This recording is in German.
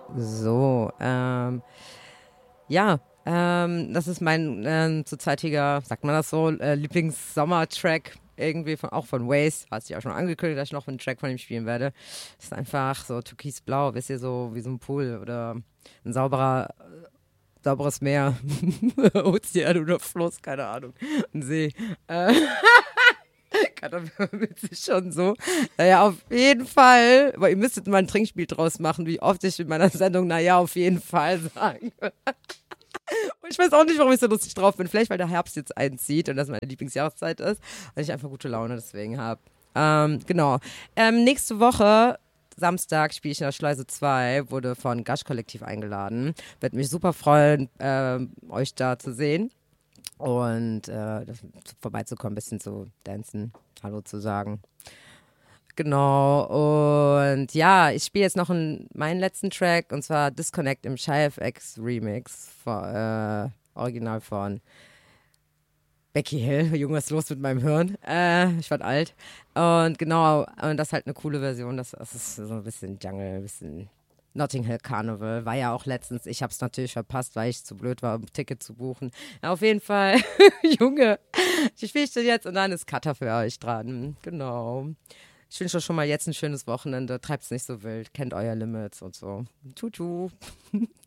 So, ja, das ist mein zurzeitiger, sagt man das so, Lieblings-Sommer-Track. Irgendwie auch von Waze, hat sich auch schon angekündigt, dass ich noch einen Track von ihm spielen werde. Das ist einfach so türkisblau, wisst ihr, so wie so ein Pool oder ein sauberes Meer, Ozean oder Fluss, keine Ahnung, ein See. Witzig schon so. Naja, auf jeden Fall, aber ihr müsstet mal ein Trinkspiel draus machen, wie oft ich in meiner Sendung, naja, auf jeden Fall sagen. Und ich weiß auch nicht, warum ich so lustig drauf bin. Vielleicht, weil der Herbst jetzt einzieht und das meine Lieblingsjahreszeit ist und ich einfach gute Laune deswegen habe. Genau. Nächste Woche, Samstag, spiele ich in der Schleuse 2, wurde von Gasch Kollektiv eingeladen. Würde mich super freuen, euch da zu sehen und vorbeizukommen, ein bisschen zu dancen, Hallo zu sagen. Genau, und ja, ich spiele jetzt noch meinen letzten Track und zwar Disconnect im Shy FX Remix, Original von Becky Hill. Junge, was ist los mit meinem Hirn? Ich werde alt. Und genau, und das ist halt eine coole Version, das ist so ein bisschen Jungle, ein bisschen Notting Hill Carnival. War ja auch letztens, ich habe es natürlich verpasst, weil ich zu blöd war, um ein Ticket zu buchen. Ja, auf jeden Fall, Junge, ich spiele den jetzt und dann ist Cutter für euch dran. Genau. Ich wünsche euch schon mal jetzt ein schönes Wochenende. Treibt's nicht so wild. Kennt euer Limits und so. Tutu.